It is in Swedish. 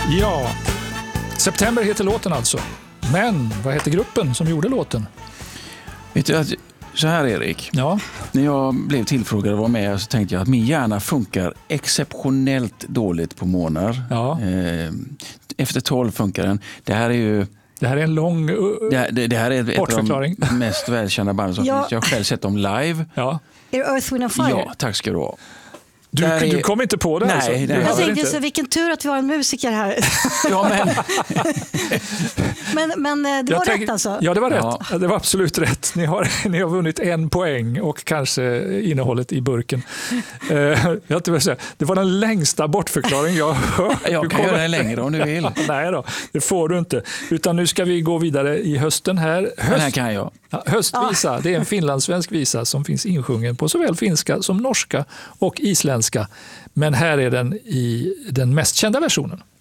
Ja, September heter låten alltså. Men vad heter gruppen som gjorde låten? Vet du, så här Erik. Ja. När jag blev tillfrågad att vara med så tänkte jag att min hjärna funkar exceptionellt dåligt på morgnar. Ja. Efter 12 funkar den. Det här är en lång det här är ett av de mest välkända band som finns. Jag har själv sett dem live. Ja. Är det Earth, Wind & Fire? Ja, tack ska du ha. Du kom inte på det? Nej, alltså. Jag tänkte så, vilken tur att vi har en musiker här. Ja, men det var rätt alltså? Ja, det var rätt. Ja. Det var absolut rätt. Ni har vunnit 1 poäng och kanske innehållet i burken. Det var den längsta bortförklaring jag har hört. Jag kan göra den längre om du vill. Nej då, det får du inte. Utan nu ska vi gå vidare i hösten här. Den här kan jag. Höstvisa, det är en finlandssvensk visa som finns insjungen på såväl finska som norska och isländska. Men här är den i den mest kända versionen.